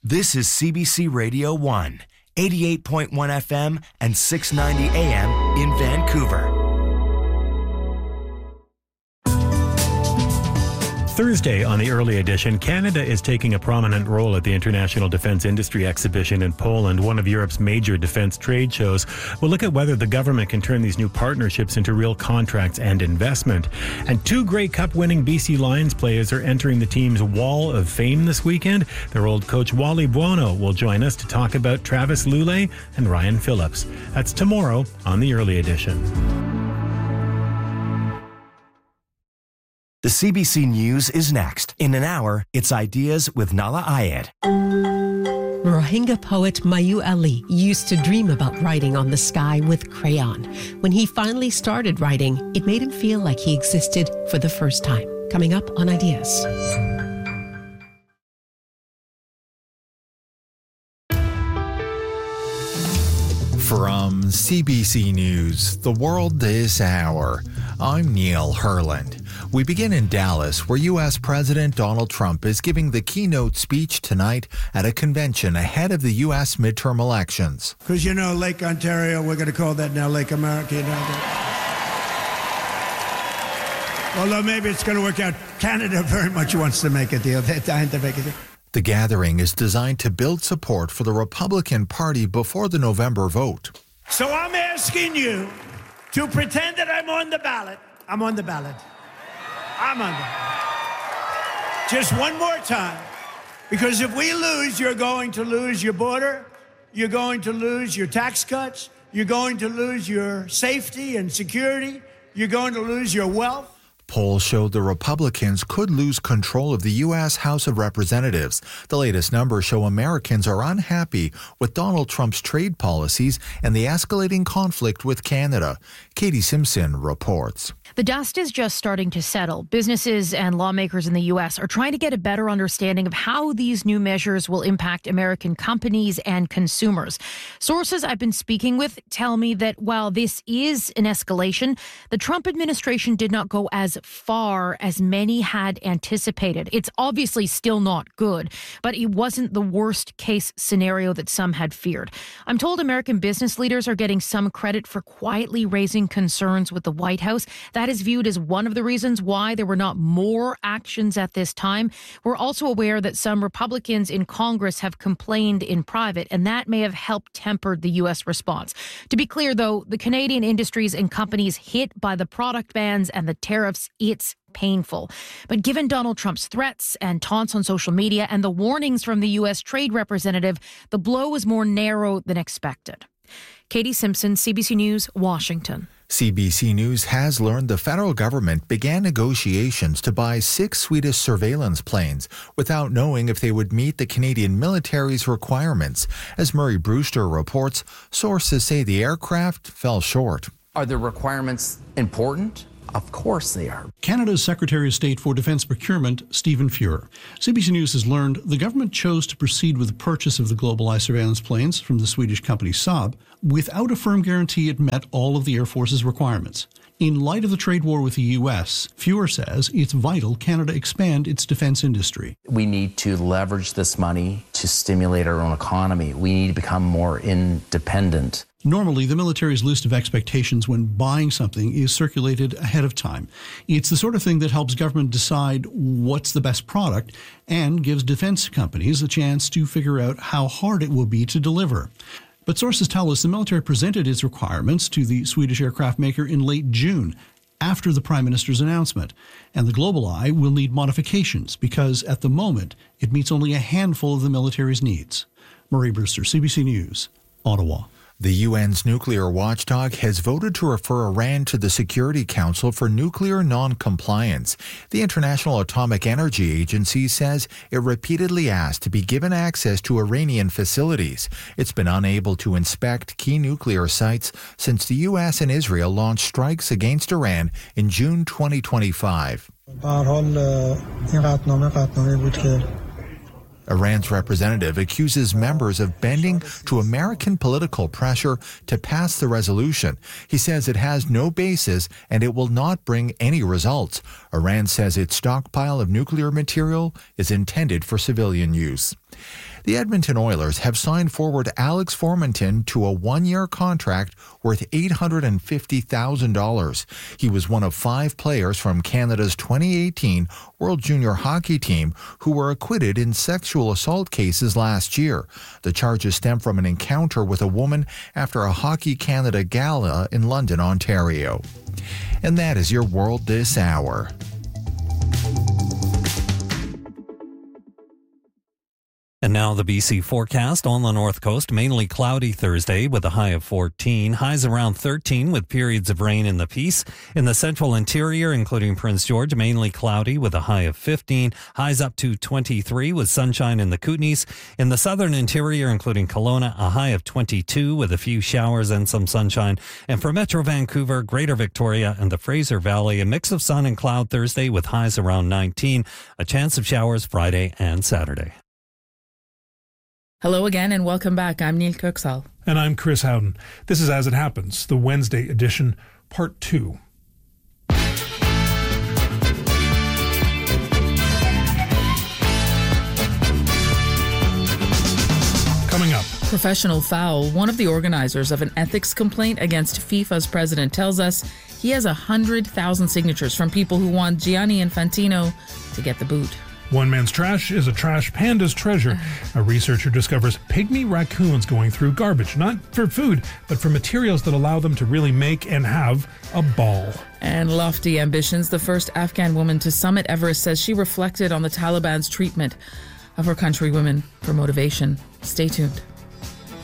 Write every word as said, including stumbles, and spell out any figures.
This is C B C Radio one, eighty-eight point one F M and six ninety A M in Vancouver. Thursday on the early edition, Canada is taking a prominent role at the International Defence Industry Exhibition in Poland, one of Europe's major defence trade shows. We'll look at whether the government can turn these new partnerships into real contracts and investment. And two Grey Cup winning B C Lions players are entering the team's Wall of Fame this weekend. Their old coach Wally Buono will join us to talk about Travis Lulay and Ryan Phillips. That's tomorrow on the early edition. The C B C News is next. In an hour, it's Ideas with Nala Ayed. Rohingya poet Mayu Ali used to dream about writing on the sky with crayon. When he finally started writing, it made him feel like he existed for the first time. Coming up on Ideas. From C B C News, The World This Hour, I'm Neil Herland. We begin in Dallas, where U S President Donald Trump is giving the keynote speech tonight at a convention ahead of the U S midterm elections. Because, you know, Lake Ontario, we're going to call that now Lake America. You know? Although maybe it's going to work out. Canada very much wants to make a deal. They're dying to make a deal. The gathering is designed to build support for the Republican Party before the November vote. So I'm asking you to pretend that I'm on the ballot. I'm on the ballot. I'm on the ballot. Just one more time. Because if we lose, you're going to lose your border. You're going to lose your tax cuts. You're going to lose your safety and security. You're going to lose your wealth. Polls showed the Republicans could lose control of the U S House of Representatives. The latest numbers show Americans are unhappy with Donald Trump's trade policies and the escalating conflict with Canada. Katie Simpson reports. The dust is just starting to settle. Businesses and lawmakers in the U S are trying to get a better understanding of how these new measures will impact American companies and consumers. Sources I've been speaking with tell me that while this is an escalation, the Trump administration did not go as far as many had anticipated. It's obviously still not good, but it wasn't the worst case scenario that some had feared. I'm told American business leaders are getting some credit for quietly raising concerns with the White House. That is viewed as one of the reasons why there were not more actions at this time. We're also aware that some Republicans in Congress have complained in private, and that may have helped temper the U S response. To be clear, though, the Canadian industries and companies hit by the product bans and the tariffs, it's painful. But given Donald Trump's threats and taunts on social media and the warnings from the U S trade representative, the blow was more narrow than expected. Katie Simpson, C B C News, Washington. C B C News has learned the federal government began negotiations to buy six Swedish surveillance planes without knowing if they would meet the Canadian military's requirements. As Murray Brewster reports, sources say the aircraft fell short. Are the requirements important? Of course they are. Canada's Secretary of State for Defence Procurement, Stephen Fuhr. C B C News has learned the government chose to proceed with the purchase of the Global Eye surveillance planes from the Swedish company Saab without a firm guarantee it met all of the Air Force's requirements. In light of the trade war with the U S, Fuhr says it's vital Canada expand its defence industry. We need to leverage this money to stimulate our own economy. We need to become more independent. Normally, the military's list of expectations when buying something is circulated ahead of time. It's the sort of thing that helps government decide what's the best product and gives defense companies a chance to figure out how hard it will be to deliver. But sources tell us the military presented its requirements to the Swedish aircraft maker in late June, after the Prime Minister's announcement. And the Global Eye will need modifications because, at the moment, it meets only a handful of the military's needs. Murray Brewster, C B C News, Ottawa. The U N's nuclear watchdog has voted to refer Iran to the Security Council for nuclear non-compliance. The International Atomic Energy Agency says it repeatedly asked to be given access to Iranian facilities. It's been unable to inspect key nuclear sites since the U S and Israel launched strikes against Iran in June twenty twenty-five. Iran's representative accuses members of bending to American political pressure to pass the resolution. He says it has no basis and it will not bring any results. Iran says its stockpile of nuclear material is intended for civilian use. The Edmonton Oilers have signed forward Alex Formenton to a one-year contract worth eight hundred fifty thousand dollars. He was one of five players from Canada's twenty eighteen World Junior Hockey team who were acquitted in sexual assault cases last year. The charges stem from an encounter with a woman after a Hockey Canada gala in London, Ontario. And that is your World This Hour. And now the B C forecast. On the north coast, mainly cloudy Thursday with a high of fourteen. Highs around thirteen with periods of rain in the Peace. In the central interior, including Prince George, mainly cloudy with a high of fifteen. Highs up to twenty-three with sunshine in the Kootenays. In the southern interior, including Kelowna, a high of twenty-two with a few showers and some sunshine. And for Metro Vancouver, Greater Victoria, and the Fraser Valley, a mix of sun and cloud Thursday with highs around nineteen. A chance of showers Friday and Saturday. Hello again and welcome back. I'm Neil Kirksall. And I'm Chris Howden. This is As It Happens, the Wednesday edition, part two. Coming up. Professional foul. One of the organizers of an ethics complaint against FIFA's president tells us he has one hundred thousand signatures from people who want Gianni Infantino to get the boot. One man's trash is a trash panda's treasure. A researcher discovers pygmy raccoons going through garbage, not for food, but for materials that allow them to really make and have a ball. And lofty ambitions. The first Afghan woman to summit Everest says she reflected on the Taliban's treatment of her countrywomen for motivation. Stay tuned.